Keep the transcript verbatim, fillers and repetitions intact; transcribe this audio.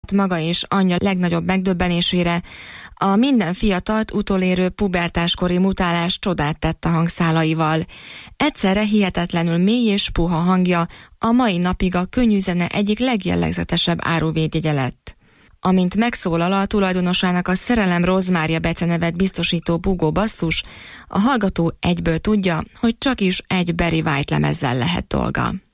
maga és anyja legnagyobb megdöbbenésére a minden fiatalt utolérő pubertáskori mutálás csodát tett a hangszálaival. Egyszerre hihetetlenül mély és puha hangja a mai napig a könnyű zene egyik legjellegzetesebb áruvédjegye lett. Amint megszólal a tulajdonosának a Szerelem Rozmária becenevet biztosító bugó basszus, a hallgató egyből tudja, hogy csak is egy Barry White lemezzel lehet dolga.